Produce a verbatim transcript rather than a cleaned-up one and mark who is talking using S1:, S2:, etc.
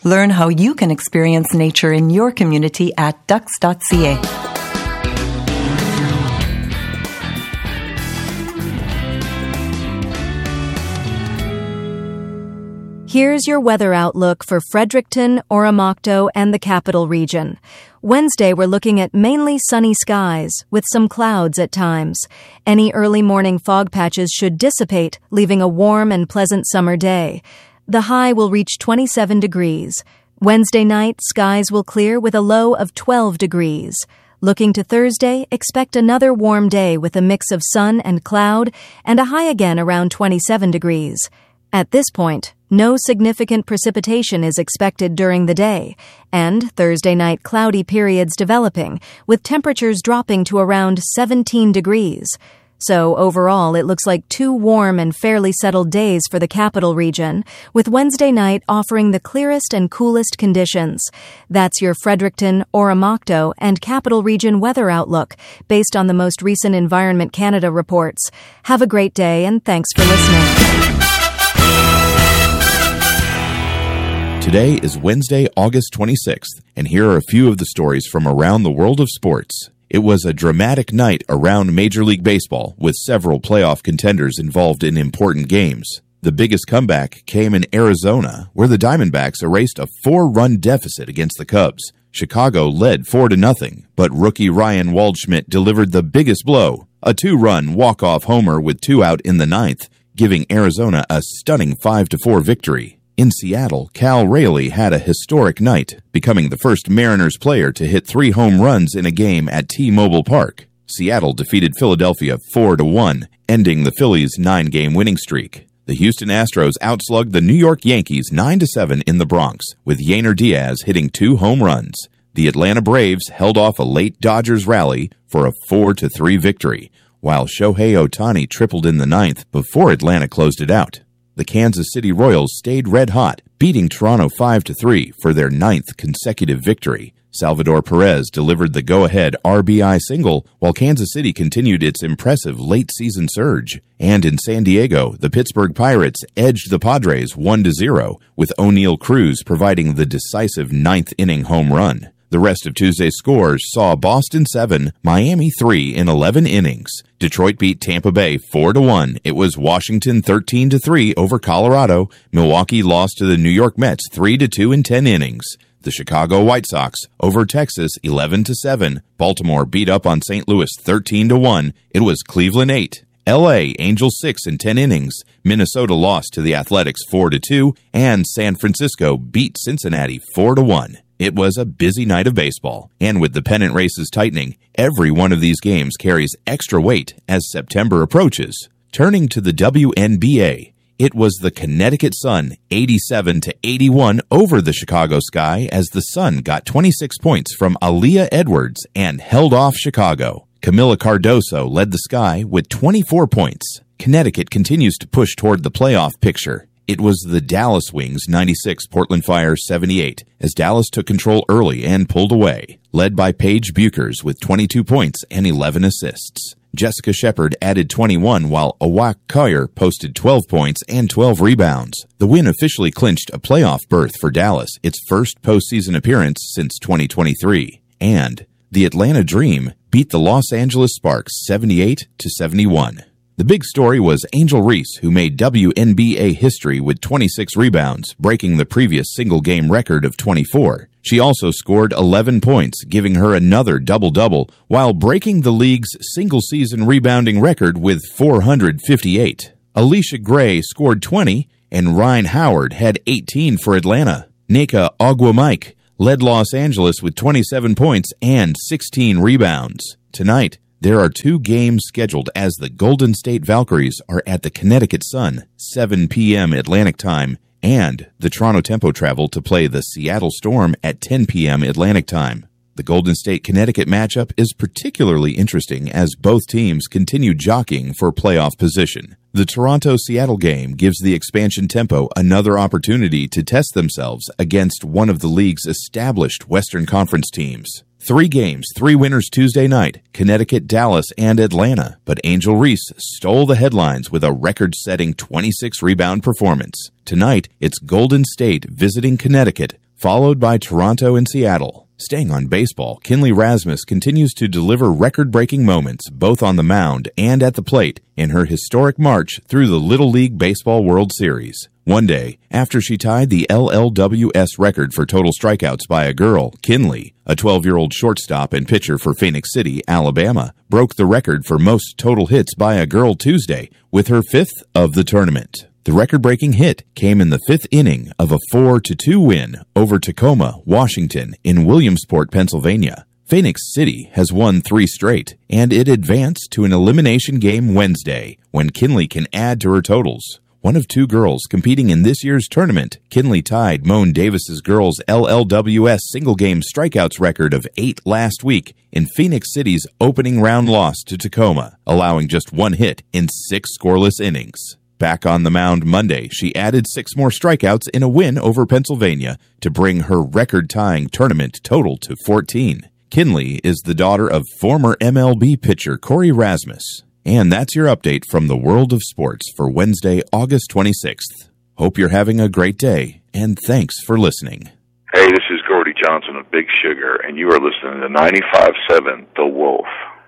S1: Learn how you can experience nature in your community at ducks dot c a.
S2: Here's your weather outlook for Fredericton, Oromocto, and the Capital Region. Wednesday, we're looking at mainly sunny skies, with some clouds at times. Any early morning fog patches should dissipate, leaving a warm and pleasant summer day. The high will reach twenty-seven degrees. Wednesday night, skies will clear with a low of twelve degrees. Looking to Thursday, expect another warm day with a mix of sun and cloud, and a high again around twenty-seven degrees. At this point, no significant precipitation is expected during the day, and Thursday night cloudy periods developing, with temperatures dropping to around seventeen degrees. So overall, it looks like two warm and fairly settled days for the Capital Region, with Wednesday night offering the clearest and coolest conditions. That's your Fredericton, Oromocto, and Capital Region weather outlook, based on the most recent Environment Canada reports. Have a great day, and thanks for listening.
S3: Today is Wednesday, August twenty-sixth, and here are a few of the stories from around the world of sports. It was a dramatic night around Major League Baseball, with several playoff contenders involved in important games. The biggest comeback came in Arizona, where the Diamondbacks erased a four-run deficit against the Cubs. Chicago led four to nothing, but rookie Ryan Waldschmidt delivered the biggest blow, a two-run walk-off homer with two out in the ninth, giving Arizona a stunning five to four victory. In Seattle, Cal Raleigh had a historic night, becoming the first Mariners player to hit three home runs in a game at T-Mobile Park. Seattle defeated Philadelphia four to one, ending the Phillies' nine-game winning streak. The Houston Astros outslugged the New York Yankees nine to seven in the Bronx, with Yainer Diaz hitting two home runs. The Atlanta Braves held off a late Dodgers rally for a four to three victory, while Shohei Ohtani tripled in the ninth before Atlanta closed it out. The Kansas City Royals stayed red hot, beating Toronto five to three for their ninth consecutive victory. Salvador Perez delivered the go-ahead R B I single, while Kansas City continued its impressive late-season surge. And in San Diego, the Pittsburgh Pirates edged the Padres one to zero, with O'Neal Cruz providing the decisive ninth-inning home run. The rest of Tuesday's scores saw Boston seven, Miami three in eleven innings. Detroit beat Tampa Bay four to one. It was Washington thirteen to three over Colorado. Milwaukee lost to the New York Mets three to two in ten innings. The Chicago White Sox over Texas eleven to seven. Baltimore beat up on Saint Louis thirteen to one. It was Cleveland eight. L A Angels six in ten innings. Minnesota lost to the Athletics four to two, and San Francisco beat Cincinnati four to one. It was a busy night of baseball, and with the pennant races tightening, every one of these games carries extra weight as September approaches. Turning to the W N B A, it was the Connecticut Sun eighty-seven to eighty-one over the Chicago Sky as the Sun got twenty-six points from Aaliyah Edwards and held off Chicago. Camila Cardoso led the Sky with twenty-four points. Connecticut continues to push toward the playoff picture. It was the Dallas Wings ninety-six, Portland Fire seventy-eight, as Dallas took control early and pulled away, led by Paige Buchers with twenty-two points and eleven assists. Jessica Shepard added twenty-one, while Awak Coyer posted twelve points and twelve rebounds. The win officially clinched a playoff berth for Dallas, its first postseason appearance since twenty twenty-three. And the Atlanta Dream beat the Los Angeles Sparks seventy-eight to seventy-one. The big story was Angel Reese, who made W N B A history with twenty-six rebounds, breaking the previous single-game record of twenty-four. She also scored eleven points, giving her another double-double, while breaking the league's single-season rebounding record with four hundred fifty-eight. Alicia Gray scored twenty, and Ryan Howard had eighteen for Atlanta. Nneka Ogwumike led Los Angeles with twenty-seven points and sixteen rebounds. Tonight, there are two games scheduled as the Golden State Valkyries are at the Connecticut Sun, seven p.m. Atlantic Time, and the Toronto Tempo travel to play the Seattle Storm at ten p.m. Atlantic Time. The Golden State-Connecticut matchup is particularly interesting as both teams continue jockeying for playoff position. The Toronto-Seattle game gives the expansion Tempo another opportunity to test themselves against one of the league's established Western Conference teams. Three games, three winners Tuesday night, Connecticut, Dallas, and Atlanta. But Angel Reese stole the headlines with a record-setting twenty-six rebound performance. Tonight, it's Golden State visiting Connecticut, followed by Toronto and Seattle. Staying on baseball, Kinley Rasmus continues to deliver record-breaking moments both on the mound and at the plate in her historic march through the Little League Baseball World Series. One day, after she tied the L L W S record for total strikeouts by a girl, Kinley, a twelve-year-old shortstop and pitcher for Phoenix City, Alabama, broke the record for most total hits by a girl Tuesday with her fifth of the tournament. The record-breaking hit came in the fifth inning of a four to two win over Tacoma, Washington, in Williamsport, Pennsylvania. Phoenix City has won three straight, and it advanced to an elimination game Wednesday, when Kinley can add to her totals. One of two girls competing in this year's tournament, Kinley tied Moan Davis's girls' L L W S single-game strikeouts record of eight last week in Phoenix City's opening round loss to Tacoma, allowing just one hit in six scoreless innings. Back on the mound Monday, she added six more strikeouts in a win over Pennsylvania to bring her record-tying tournament total to fourteen. Kinley is the daughter of former M L B pitcher Corey Rasmus. And that's your update from the world of sports for Wednesday, August twenty-sixth. Hope you're having a great day, and thanks for listening.
S4: Hey, this is Gordy Johnson of Big Sugar, and you are listening to ninety-five point seven The Wolf.